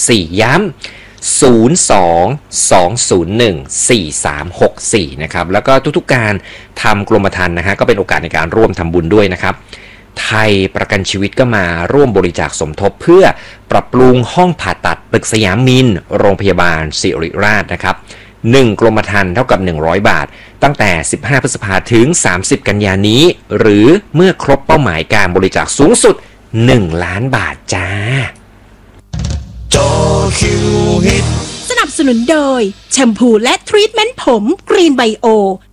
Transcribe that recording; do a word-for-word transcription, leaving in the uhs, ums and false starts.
สี่ย้ำศูนย์ สอง สอง ศูนย์ หนึ่ง สี่ สาม หก สี่นะครับแล้วก็ทุกๆการทำกรมธรรม์นะฮะก็เป็นโอกาสในการร่วมทำบุญด้วยนะครับไทยประกันชีวิตก็มาร่วมบริจาคสมทบเพื่อปรับปรุงห้องผ่าตัดตึกสยามมินโรงพยาบาลศิริราชนะครับหนึ่งกรมธรรม์เท่ากับหนึ่งร้อยบาทตั้งแต่สิบห้าพฤษภาคมถึงสามสิบกันยายนนี้หรือเมื่อครบเป้าหมายการบริจาคสูงสุดหนึ่งล้านบาทจ้าจอคิวฮิตสนับสนุนโดยแชมพูและทรีทเมนต์ผมกรีนไบโอ